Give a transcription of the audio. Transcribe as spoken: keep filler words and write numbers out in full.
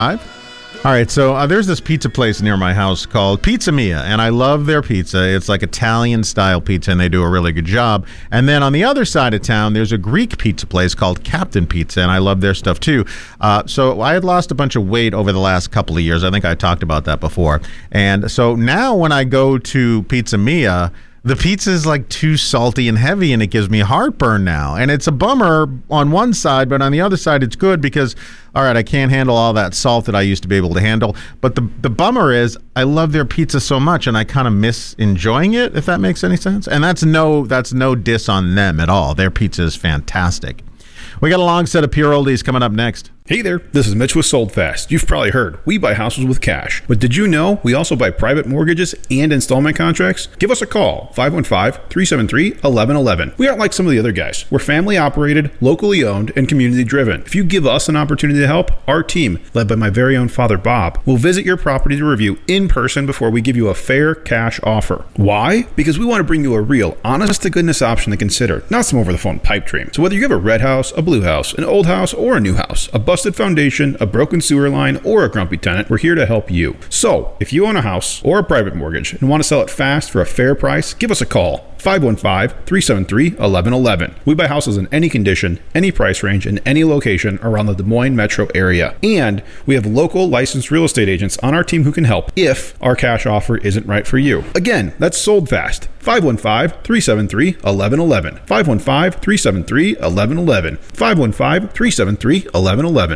All right, so uh, there's this pizza place near my house called Pizza Mia, and I love their pizza. It's like Italian-style pizza, and they do a really good job. And then on the other side of town, there's a Greek pizza place called Captain Pizza, and I love their stuff too. Uh, so I had lost a bunch of weight over the last couple of years. I think I talked about that before. And so now when I go to Pizza Mia, the pizza is like too salty and heavy, and it gives me heartburn now. And it's a bummer on one side, but on the other side, it's good because, all right, I can't handle all that salt that I used to be able to handle. But the the bummer is I love their pizza so much, and I kind of miss enjoying it, if that makes any sense. And that's no that's no diss on them at all. Their pizza is fantastic. We got a long set of pure oldies coming up next. Hey there, this is Mitch with Sold Fast. You've probably heard, we buy houses with cash. But did you know we also buy private mortgages and installment contracts? Give us a call, five one five, three seven three, one one one one. We aren't like some of the other guys. We're family operated, locally owned, and community driven. If you give us an opportunity to help, our team, led by my very own father Bob, will visit your property to review in person before we give you a fair cash offer. Why? Because we want to bring you a real, honest-to-goodness option to consider, not some over-the-phone pipe dream. So whether you have a red house, a blue house, an old house, or a new house, a busted foundation, a broken sewer line, or a grumpy tenant, we're here to help you. So, if you own a house or a private mortgage and want to sell it fast for a fair price, give us a call. five one five, three seven three, one one one one. We buy houses in any condition, any price range, and any location around the Des Moines metro area. And we have local licensed real estate agents on our team who can help if our cash offer isn't right for you. Again, that's Sold Fast. five one five, three seven three, one one one one. five one five, three seven three, one one one one. five one five, three seven three, one one one one.